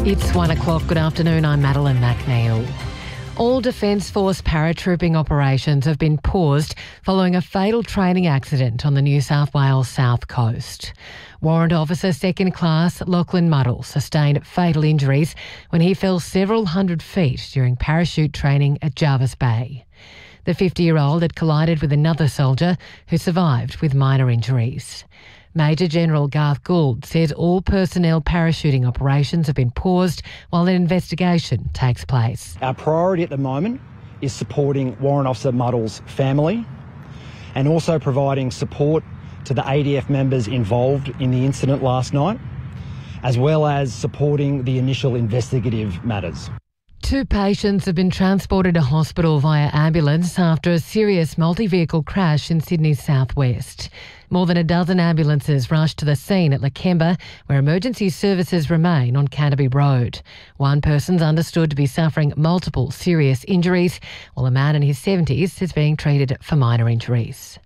It's 1 o'clock. Good afternoon. I'm Madeline McNeil. All Defence Force paratrooping operations have been paused following a fatal training accident on the New South Wales south coast. Warrant Officer Second Class Lachlan Muddle sustained fatal injuries when he fell several hundred feet during parachute training at Jervis Bay. The 50-year-old had collided with another soldier who survived with minor injuries. Major General Garth Gould says all personnel parachuting operations have been paused while an investigation takes place. Our priority at the moment is supporting Warrant Officer Muddle's family and also providing support to the ADF members involved in the incident last night, as well as supporting the initial investigative matters. 2 patients have been transported to hospital via ambulance after a serious multi-vehicle crash in Sydney's southwest. More than a dozen ambulances rushed to the scene at Lakemba, where emergency services remain on Canterbury Road. One person's understood to be suffering multiple serious injuries, while a man in his 70s is being treated for minor injuries.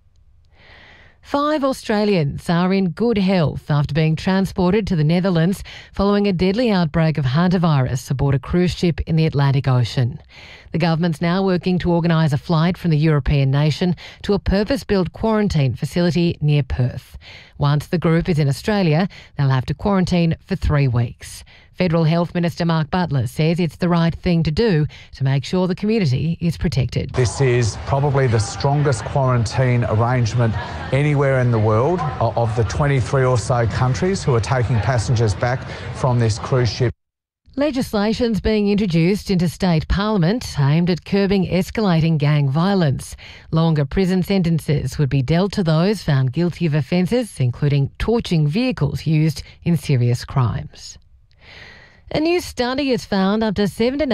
5 Australians are in good health after being transported to the Netherlands following a deadly outbreak of hantavirus aboard a cruise ship in the Atlantic Ocean. The government's now working to organise a flight from the European nation to a purpose-built quarantine facility near Perth. Once the group is in Australia, they'll have to quarantine for 3 weeks. Federal Health Minister Mark Butler says it's the right thing to do to make sure the community is protected. This is probably the strongest quarantine arrangement anywhere in the world of the 23 or so countries who are taking passengers back from this cruise ship. Legislation's being introduced into state parliament aimed at curbing escalating gang violence. Longer prison sentences would be dealt to those found guilty of offences, including torching vehicles used in serious crimes. A new study has found up to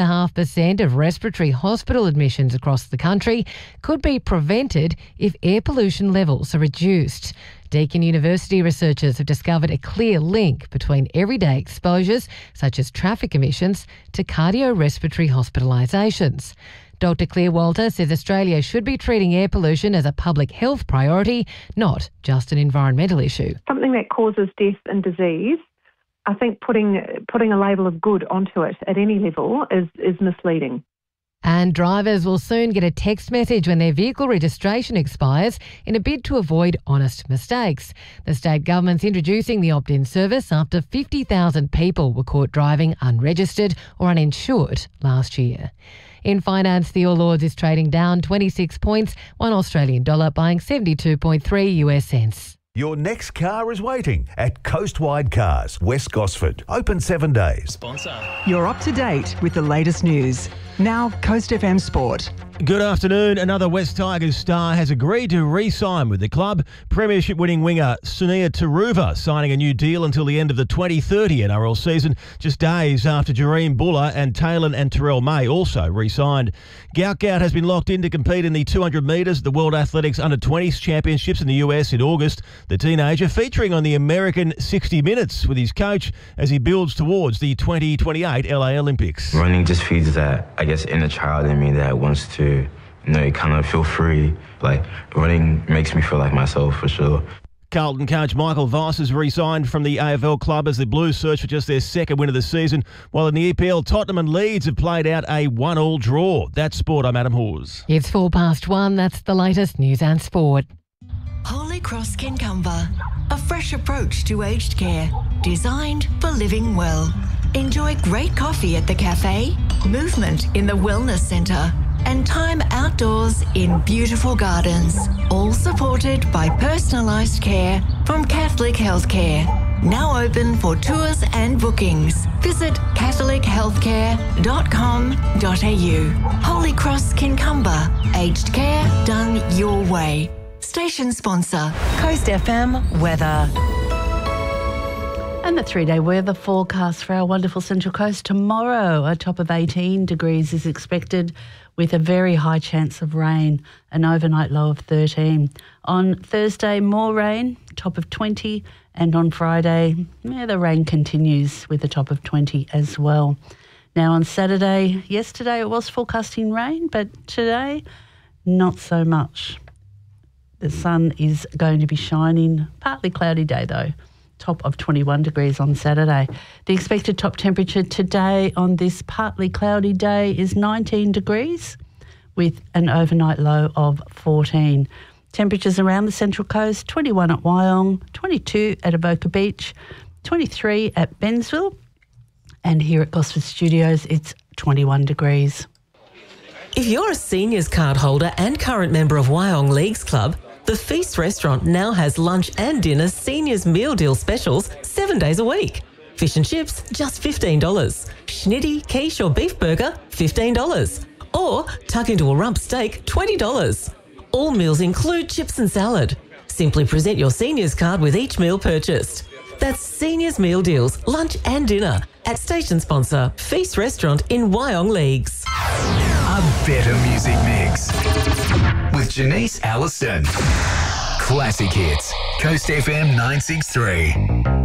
7.5% of respiratory hospital admissions across the country could be prevented if air pollution levels are reduced. Deakin University researchers have discovered a clear link between everyday exposures, such as traffic emissions, to cardiorespiratory hospitalisations. Dr Claire Walter says Australia should be treating air pollution as a public health priority, not just an environmental issue. Something that causes death and disease, I think putting a label of good onto it at any level is misleading. And drivers will soon get a text message when their vehicle registration expires in a bid to avoid honest mistakes. The state government's introducing the opt-in service after 50,000 people were caught driving unregistered or uninsured last year. In finance, the All Ords is trading down 26 points, $1 Australian dollar buying 72.3 US cents. Your next car is waiting at Coastwide Cars, West Gosford. Open 7 days. Sponsor. You're up to date with the latest news. Now, Coast FM Sport. Good afternoon. Another West Tigers star has agreed to re-sign with the club. Premiership-winning winger Sunia Taruva signing a new deal until the end of the 2030 NRL season, just days after Jareem Buller and Taylor and Terrell May also re-signed. Gout has been locked in to compete in the 200 metres at the World Athletics Under-20s Championships in the US in August. The teenager featuring on the American 60 Minutes with his coach as he builds towards the 2028 LA Olympics. Running just feeds that, I guess, inner child in me that wants to, kind of feel free. Like, running makes me feel like myself, for sure. Carlton coach Michael Voss has re-signed from the AFL club as the Blues search for just their second win of the season, while in the EPL, Tottenham and Leeds have played out a 1-1 draw. That's sport. I'm Adam Hawes. It's 1:04. That's the latest news and sport. Holy Cross Kincumber, a fresh approach to aged care, designed for living well. Enjoy great coffee at the cafe, movement in the wellness centre, and time outdoors in beautiful gardens, all supported by personalised care from Catholic Healthcare. Now open for tours and bookings. Visit catholichealthcare.com.au. Holy Cross Kincumber, aged care done your way. Station sponsor, Coast FM Weather. And the 3-day weather forecast for our wonderful Central Coast. Tomorrow, a top of 18 degrees is expected with a very high chance of rain, an overnight low of 13. On Thursday, more rain, top of 20. And on Friday, the rain continues with a top of 20 as well. Now on Saturday, yesterday it was forecasting rain, but today, not so much. The sun is going to be shining, partly cloudy day though. top of 21 degrees on Saturday. The expected top temperature today on this partly cloudy day is 19 degrees with an overnight low of 14. Temperatures around the Central Coast, 21 at Wyong, 22 at Avoca Beach, 23 at Bensville, and here at Gosford Studios it's 21 degrees. If you're a seniors card holder and current member of Wyong Leagues Club, the Feast restaurant now has lunch and dinner seniors meal deal specials 7 days a week. Fish and chips, just $15. Schnitty, quiche or beef burger, $15. Or tuck into a rump steak, $20. All meals include chips and salad. Simply present your seniors card with each meal purchased. That's Seniors Meal Deals, lunch and dinner at station sponsor Feast Restaurant in Wyong Leagues. A better music mix with Janice Allison. Classic hits. Coast FM 963.